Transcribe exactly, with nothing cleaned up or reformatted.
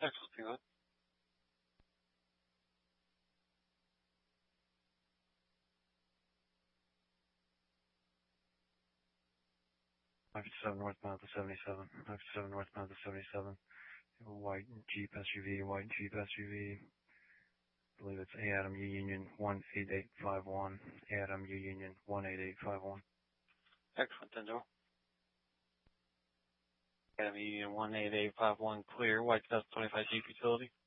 Excellent, good. ninety-seven northbound to seventy-seven. ninety-seven northbound to seventy-seven. White Jeep S U V, white Jeep S U V. I believe it's A Adam U Union one eight eight five one. A Adam U Union one eight eight five one. Excellent, ten zero. A Adam U Union one eight eight five one, clear. White two thousand twenty-five Jeep utility.